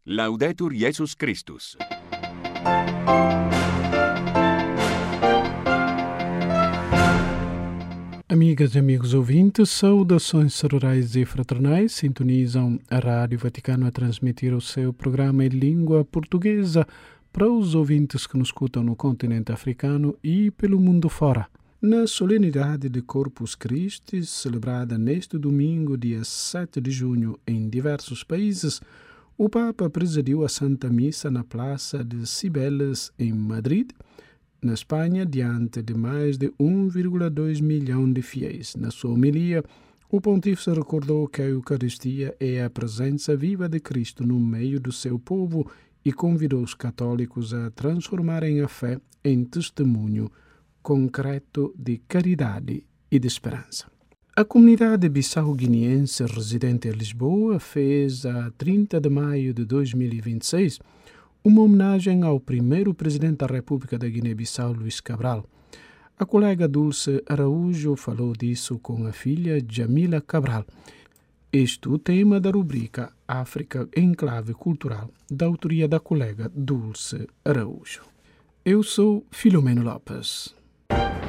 Laudetur Jesus Christus. Amigas e amigos ouvintes, saudações rurais e fraternais, sintonizam a Rádio Vaticano a transmitir o seu programa em língua portuguesa para os ouvintes que nos escutam no continente africano e pelo mundo fora. Na solenidade de Corpus Christi, celebrada neste domingo, dia 7 de junho, em diversos países, o Papa presidiu a Santa Missa na Praça de Cibeles, em Madrid, na Espanha, diante de mais de 1,2 milhão de fiéis. Na sua homilia, o pontífice recordou que a Eucaristia é a presença viva de Cristo no meio do seu povo e convidou os católicos a transformarem a fé em testemunho concreto de caridade e de esperança. A comunidade bissau-guineense residente em Lisboa fez, a 30 de maio de 2026, uma homenagem ao primeiro presidente da República da Guiné-Bissau, Luís Cabral. A colega Dulce Araújo falou disso com a filha Jamila Cabral. Este é o tema da rubrica África em Clave Cultural, da autoria da colega Dulce Araújo. Eu sou Filomeno Lopes.